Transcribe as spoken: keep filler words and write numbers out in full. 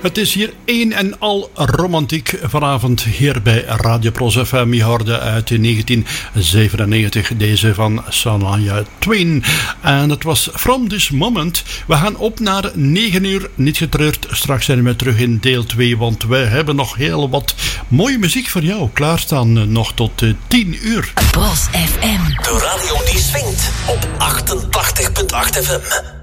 Het is hier een en al romantiek vanavond hier bij Radio Pros F M. Je hoorde uit negentien zevenennegentig deze van Shania Twain. En dat was From This Moment. We gaan op naar negen uur. Niet getreurd, straks zijn we terug in deel twee. Want wij hebben nog heel wat mooie muziek voor jou klaarstaan. Nog tot tien uur. Pros F M. De radio die swingt op achtentachtig komma acht F M.